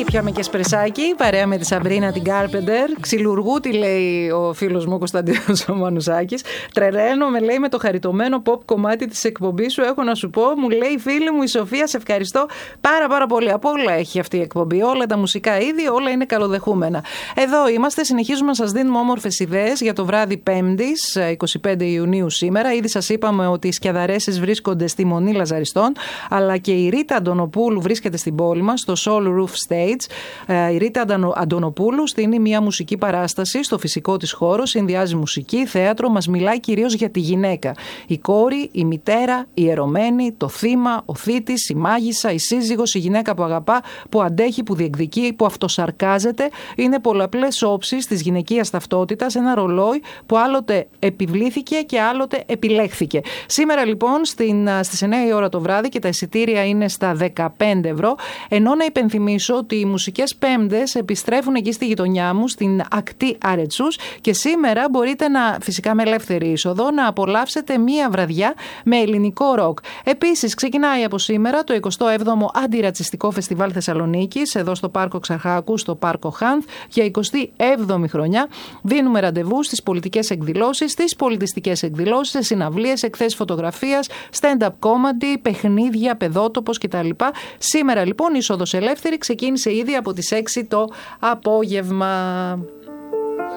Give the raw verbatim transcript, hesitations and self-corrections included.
πιάμε και σπρεσάκι, παρέα με τη Σαμπρίνα την Κάρπεντερ. Ξυλουργού, τι λέει ο φίλος μου Κωνσταντίνος ο Μανουσάκης. Τρελαίνομαι, λέει, με το χαριτωμένο pop κομμάτι της εκπομπής σου. Έχω να σου πω, μου λέει η φίλη μου η Σοφία, σε ευχαριστώ πάρα πάρα πολύ. Από όλα έχει αυτή η εκπομπή. Όλα τα μουσικά είδη, όλα είναι καλοδεχούμενα. Εδώ είμαστε, συνεχίζουμε να σας δίνουμε όμορφες ιδέες για το βράδυ Πέμπτης, εικοστή πέμπτη Ιουνίου σήμερα. Ήδη σας είπαμε ότι οι σκιαδαρέσεις βρίσκονται στη Μονή Λαζαριστών, αλλά και η Ρίτα Αντωνοπούλου βρίσκεται στην πόλη μας, στο Soul Roof Stage. Η Ρίτα Αντωνοπούλου στείνει μια μουσική παράσταση στο φυσικό της χώρο, συνδυάζει μουσική, θέατρο, μας μιλάει κυρίως για τη γυναίκα. Η κόρη, η μητέρα, η ερωμένη, το θύμα, ο θήτης, η μάγισσα, η σύζυγος, η γυναίκα που αγαπά, που αντέχει, που διεκδικεί, που αυτοσαρκάζεται. Είναι πολλαπλές όψεις της γυναικείας ταυτότητας, ένα ρολόι που άλλοτε επιβλήθηκε και άλλοτε επιλέχθηκε. Σήμερα λοιπόν στην, στις εννιά η ώρα το βράδυ και τα εισιτήρια είναι στα δεκαπέντε ευρώ. Ενώ να υπενθυμίσω ότι οι μουσικές Πέμπτες επιστρέφουν εκεί στη γειτονιά μου, στην ακτή Αρετσούς, και σήμερα μπορείτε να, φυσικά με ελεύθερη είσοδο, να απολαύσετε μία βραδιά με ελληνικό ροκ. Επίσης, ξεκινάει από σήμερα το εικοστό έβδομο Αντιρατσιστικό Φεστιβάλ Θεσσαλονίκης, εδώ στο Πάρκο Ξαρχάκου, στο Πάρκο Χάνθ, για εικοστή έβδομη χρονιά. Δίνουμε ραντεβού στις πολιτικές εκδηλώσεις, στις πολιτιστικές εκδηλώσεις, σε συναυλίες, εκθέσεις φωτογραφίας, stand-up comedy, παιχνίδια, παιδότοπος κτλ. Σήμερα λοιπόν η είσοδος ελεύθερη, ξεκίνησε ήδη από τις έξι το απόγευμα.